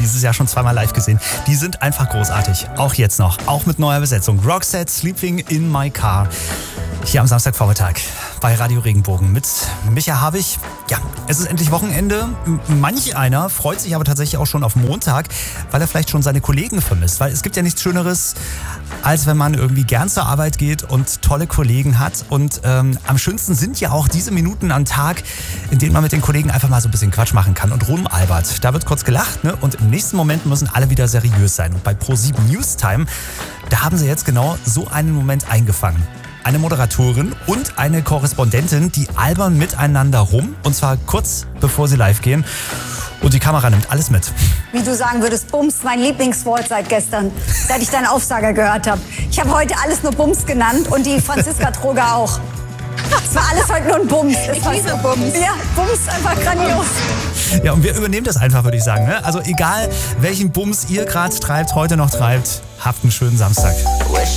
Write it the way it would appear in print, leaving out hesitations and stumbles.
dieses Jahr schon zweimal live gesehen. Die sind einfach großartig. Auch jetzt noch. Auch mit neuer Besetzung. Roxette, Sleeping in My Car. Hier am Samstagvormittag bei Radio Regenbogen mit Micha Habich. Ja, es ist endlich Wochenende. Manch einer freut sich aber tatsächlich auch schon auf Montag, weil er vielleicht schon seine Kollegen vermisst. Weil es gibt ja nichts Schöneres, als wenn man irgendwie gern zur Arbeit geht und tolle Kollegen hat. Und am schönsten sind ja auch diese Minuten am Tag, in denen man mit den Kollegen einfach mal so ein bisschen Quatsch machen kann und rumalbert. Da wird kurz gelacht, ne? Und im nächsten Moment müssen alle wieder seriös sein. Und bei Pro7 Newstime, da haben sie jetzt genau so einen Moment eingefangen. Eine Moderatorin und eine Korrespondentin, die albern miteinander rum. Und zwar kurz bevor sie live gehen. Und die Kamera nimmt alles mit. Wie du sagen würdest, Bums, mein Lieblingswort seit gestern, seit ich deinen Aufsager gehört habe. Ich habe heute alles nur Bums genannt und die Franziska Troger auch. Es war alles heute nur ein Bums. Ich liebe Bums. Ja, Bums, einfach grandios. Ja, und wir übernehmen das einfach, würde ich sagen. Ne? Also egal, welchen Bums ihr gerade treibt, heute noch treibt, habt einen schönen Samstag.